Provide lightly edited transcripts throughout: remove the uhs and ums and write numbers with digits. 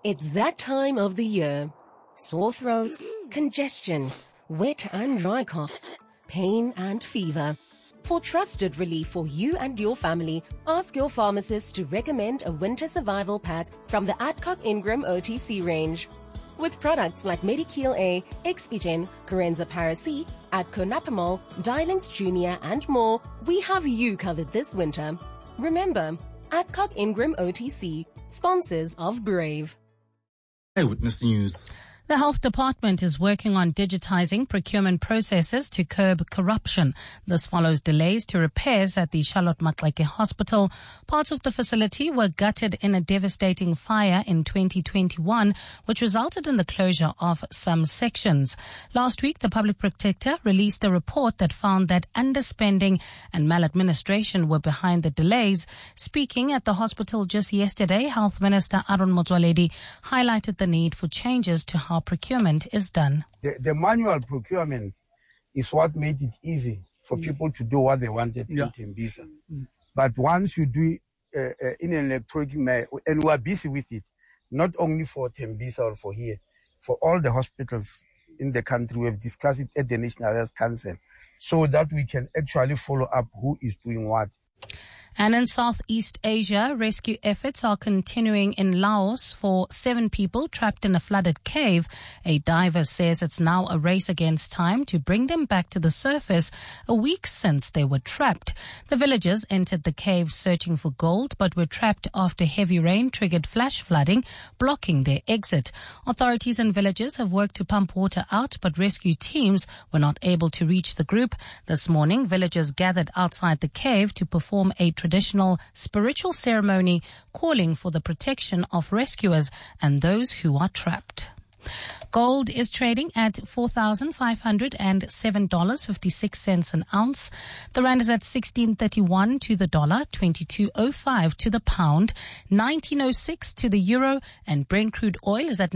It's that time of the year. Sore throats, congestion, wet and dry coughs, pain and fever. For trusted relief for you and your family, ask your pharmacist to recommend a winter survival pack from the Adcock Ingram OTC range. With products like Medikil A, Expigen, Corenza Paracy, Adco Napamol, Dilinct Junior and more, we have you covered this winter. Remember, Adcock Ingram OTC, sponsors of Brave. Eyewitness News. The Health Department is working on digitizing procurement processes to curb corruption. This follows delays to repairs at the Charlotte Maxeke Hospital. Parts of the facility were gutted in a devastating fire in 2021, which resulted in the closure of some sections. Last week, the Public Protector released a report that found that underspending and maladministration were behind the delays. Speaking at the hospital just yesterday, Health Minister Aaron Motsoaledi highlighted the need for changes to how procurement is done. The manual procurement is what made it easy for people to do what they wanted in Tembisa. But once you do it in an electronic manner, and we are busy with it, not only for Tembisa or for here, for all the hospitals in the country, we have discussed it at the National Health Council so that we can actually follow up who is doing what. And in Southeast Asia, rescue efforts are continuing in Laos for 7 people trapped in a flooded cave. A diver says it's now a race against time to bring them back to the surface a week since they were trapped. The villagers entered the cave searching for gold, but were trapped after heavy rain triggered flash flooding, blocking their exit. Authorities and villagers have worked to pump water out, but rescue teams were not able to reach the group. This morning, villagers gathered outside the cave to perform a traditional spiritual ceremony calling for the protection of rescuers and those who are trapped. Gold is trading at $4,507.56 an ounce. The rand is at 16.31 to the dollar, 22.05 to the pound, 19.06 to the euro, and Brent crude oil is at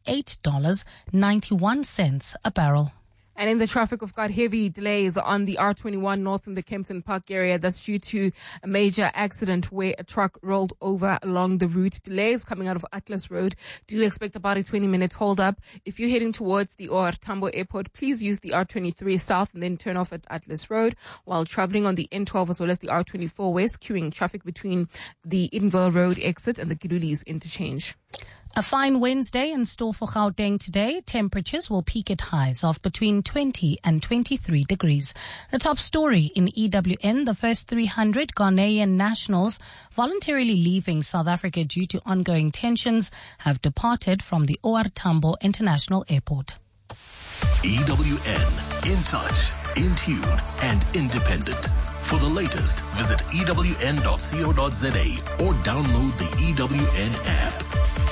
$98.91 a barrel. And in the traffic, we've got heavy delays on the R21 north in the Kempton Park area. That's due to a major accident where a truck rolled over along the route. Delays coming out of Atlas Road. Do expect about a 20-minute hold up. If you're heading towards the OR Tambo Airport, please use the R23 south and then turn off at Atlas Road. While traveling on the N12 as well as the R24 west, queuing traffic between the Edenville Road exit and the Gidulis interchange. A fine Wednesday in store for Gauteng today. Temperatures will peak at highs of between 20 and 23 degrees. The top story in EWN, the first 300 Ghanaian nationals voluntarily leaving South Africa due to ongoing tensions have departed from the OR Tambo International Airport. EWN, in touch, in tune, and independent. For the latest, visit ewn.co.za or download the EWN app.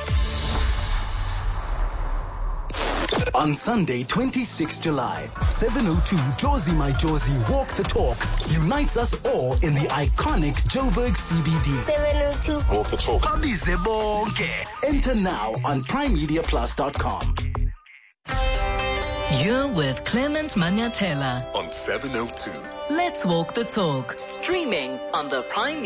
On Sunday, 26 July, 7:02 Josie My Josie Walk the Talk unites us all in the iconic Joburg CBD. 7:02 Walk the Talk. Enter now on primemediaplus.com. You're with Clement Maniatela on 7:02. Let's Walk the Talk, streaming on the Prime